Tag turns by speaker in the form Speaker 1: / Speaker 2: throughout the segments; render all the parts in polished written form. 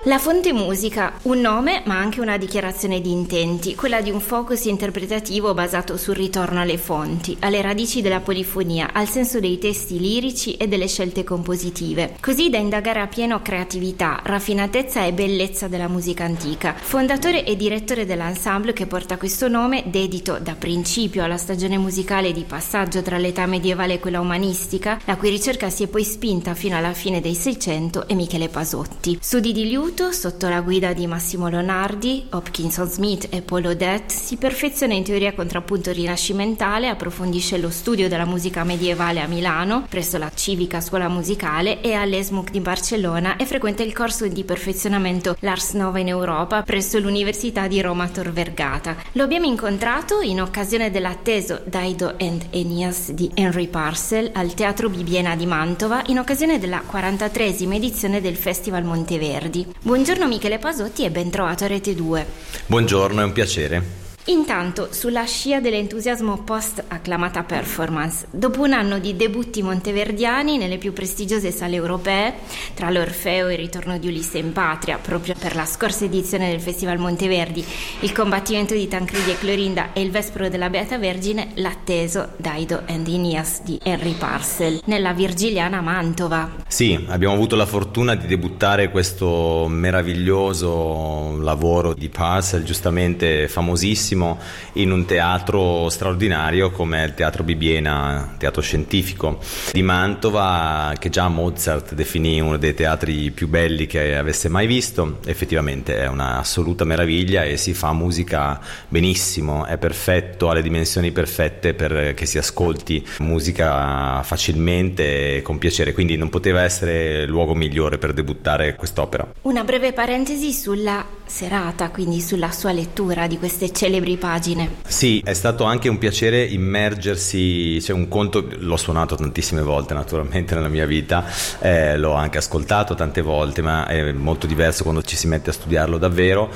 Speaker 1: La Fonte Musica, un nome ma anche una dichiarazione di intenti, quella di un focus interpretativo basato sul ritorno alle fonti, alle radici della polifonia, al senso dei testi lirici e delle scelte compositive, così da indagare a pieno creatività, raffinatezza e bellezza della musica antica. Fondatore e direttore dell'ensemble che porta questo nome, dedito da principio alla stagione musicale di passaggio tra l'età medievale e quella umanistica, la cui ricerca si è poi spinta fino alla fine dei Seicento, è Michele Pasotti. Studi di liuto sotto la guida di Massimo Leonardi, Hopkinson Smith e Paul Odette, si perfeziona in teoria contrappunto rinascimentale, approfondisce lo studio della musica medievale a Milano, presso la Civica Scuola Musicale, e all'ESMUC di Barcellona, e frequenta il corso di perfezionamento L'Ars Nova in Europa presso l'Università di Roma Tor Vergata. Lo abbiamo incontrato in occasione dell'atteso Dido and Aeneas di Henry Purcell al Teatro Bibbiena di Mantova, in occasione della 43esima edizione del Festival Monteverdi. Buongiorno Michele Pasotti e ben trovato a Rete 2.
Speaker 2: Buongiorno, è un piacere.
Speaker 1: Intanto, sulla scia dell'entusiasmo post-acclamata performance, dopo un anno di debutti monteverdiani nelle più prestigiose sale europee, tra l'Orfeo e il ritorno di Ulisse in Patria, proprio per la scorsa edizione del Festival Monteverdi, il combattimento di Tancredi e Clorinda e il Vespro della Beata Vergine, l'atteso Dido and Aeneas di Henry Purcell nella Virgiliana Mantova.
Speaker 2: Sì, abbiamo avuto la fortuna di debuttare questo meraviglioso lavoro di Purcell, giustamente famosissimo, in un teatro straordinario come il Teatro Bibbiena, teatro scientifico di Mantova, che già Mozart definì uno dei teatri più belli che avesse mai visto. Effettivamente è una assoluta meraviglia e si fa musica benissimo, è perfetto, ha le dimensioni perfette per che si ascolti musica facilmente e con piacere, quindi non poteva essere luogo migliore per debuttare quest'opera.
Speaker 1: Una breve parentesi sulla serata, quindi sulla sua lettura di queste celebri pagine.
Speaker 2: Sì, è stato anche un piacere immergersi, c'è un conto, l'ho suonato tantissime volte naturalmente nella mia vita, l'ho anche ascoltato tante volte, ma è molto diverso quando ci si mette a studiarlo davvero,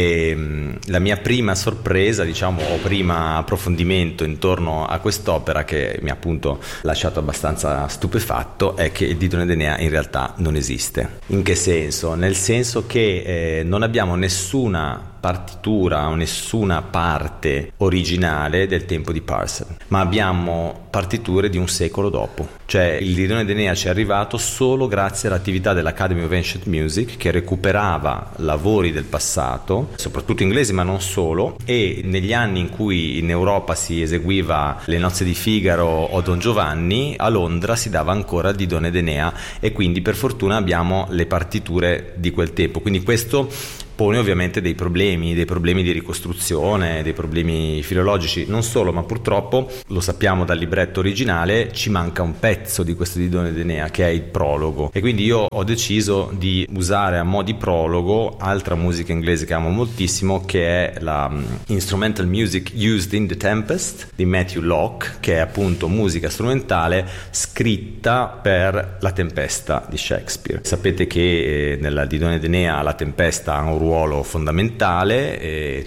Speaker 2: e la mia prima sorpresa, diciamo, o prima approfondimento intorno a quest'opera, che mi ha appunto lasciato abbastanza stupefatto, è che il Didone d'Enea in realtà non esiste. In che senso? Nel senso che non abbiamo nessuna partitura o nessuna parte originale del tempo di Purcell, ma abbiamo partiture di un secolo dopo. Cioè il Didone d'Enea ci è arrivato solo grazie all'attività dell'Academy of Ancient Music, che recuperava lavori del passato, soprattutto inglesi ma non solo, e negli anni in cui in Europa si eseguiva Le nozze di Figaro o Don Giovanni, a Londra si dava ancora il Didone d'Enea, e quindi per fortuna abbiamo le partiture di quel tempo. Quindi questo pone ovviamente dei problemi di ricostruzione, dei problemi filologici, non solo, ma purtroppo, lo sappiamo dal libretto originale, ci manca un pezzo di questo Didone d'Enea, che è il prologo, e quindi io ho deciso di usare a mo' di prologo altra musica inglese che amo moltissimo, che è la Instrumental Music Used in the Tempest di Matthew Locke, che è appunto musica strumentale scritta per La Tempesta di Shakespeare. Sapete che nella Didone d'Enea la tempesta ha un ruolo fondamentale, e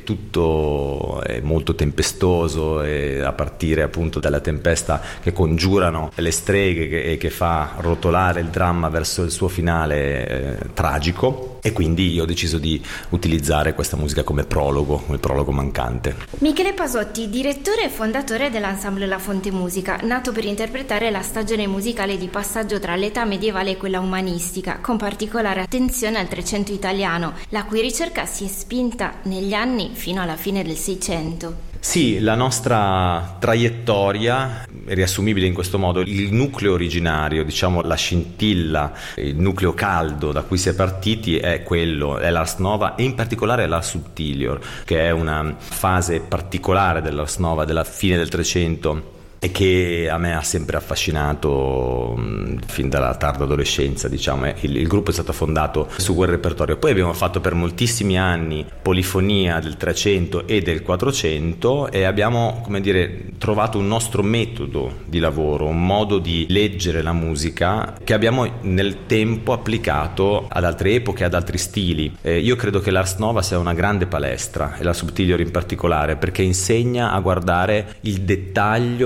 Speaker 2: tutto è molto tempestoso, e a partire appunto dalla tempesta che congiurano le streghe e che fa rotolare il dramma verso il suo finale tragico, e quindi io ho deciso di utilizzare questa musica come il prologo mancante.
Speaker 1: Michele Pasotti, direttore e fondatore dell'ensemble La Fonte Musica, nato per interpretare la stagione musicale di passaggio tra l'età medievale e quella umanistica, con particolare attenzione al Trecento italiano, la cui ricerca si è spinta negli anni fino alla fine del Seicento.
Speaker 2: Sì, la nostra traiettoria è riassumibile in questo modo: il nucleo originario, diciamo la scintilla, il nucleo caldo da cui si è partiti è l'Ars Nova, e in particolare l'Ars Subtilior, che è una fase particolare dell'Ars Nova della fine del Trecento, e che a me ha sempre affascinato fin dalla tarda adolescenza, diciamo. Il gruppo è stato fondato su quel repertorio. Poi abbiamo fatto per moltissimi anni polifonia del 300 e del 400, e abbiamo, come dire, trovato un nostro metodo di lavoro, un modo di leggere la musica che abbiamo nel tempo applicato ad altre epoche, ad altri stili. Io credo che l'Ars Nova sia una grande palestra, e la Subtilior in particolare, perché insegna a guardare il dettaglio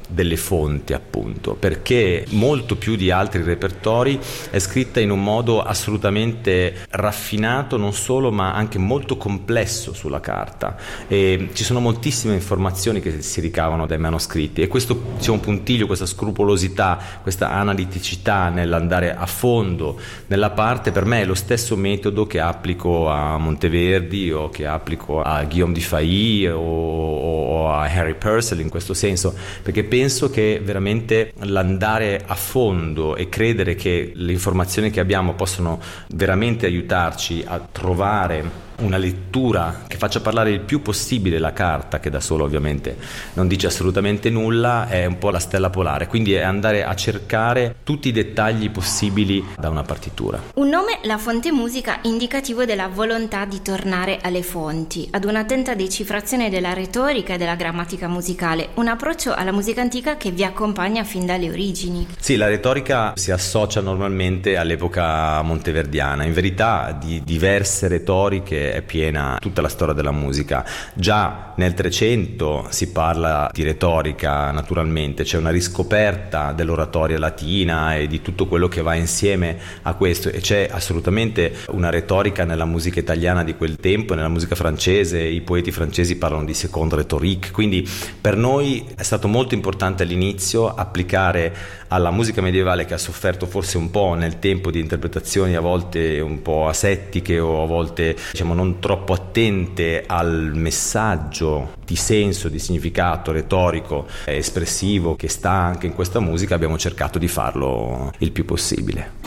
Speaker 2: delle fonti, appunto, perché molto più di altri repertori è scritta in un modo assolutamente raffinato, non solo, ma anche molto complesso sulla carta, e ci sono moltissime informazioni che si ricavano dai manoscritti, e questo, diciamo, puntiglio, questa scrupolosità, questa analiticità nell'andare a fondo nella parte, per me è lo stesso metodo che applico a Monteverdi o che applico a Guillaume Dufay o a Harry Purcell, in questo senso, perché penso che veramente l'andare a fondo e credere che le informazioni che abbiamo possono veramente aiutarci a trovare una lettura che faccia parlare il più possibile la carta, che da sola ovviamente non dice assolutamente nulla, è un po' la stella polare, quindi è andare a cercare tutti i dettagli possibili da una partitura.
Speaker 1: Un nome, La Fonte Musica, indicativo della volontà di tornare alle fonti, ad un'attenta decifrazione della retorica e della grammatica musicale, un approccio alla musica antica che vi accompagna fin dalle origini.
Speaker 2: Sì, la retorica si associa normalmente all'epoca monteverdiana, in verità di diverse retoriche è piena tutta la storia della musica. Già nel 300 si parla di retorica, naturalmente c'è una riscoperta dell'oratoria latina e di tutto quello che va insieme a questo, e c'è assolutamente una retorica nella musica italiana di quel tempo, nella musica francese. I poeti francesi parlano di seconde rhétorique, quindi per noi è stato molto importante all'inizio applicare alla musica medievale, che ha sofferto forse un po' nel tempo di interpretazioni a volte un po' asettiche o a volte, diciamo, non troppo attente al messaggio di senso, di significato retorico e espressivo che sta anche in questa musica. Abbiamo cercato di farlo il più possibile.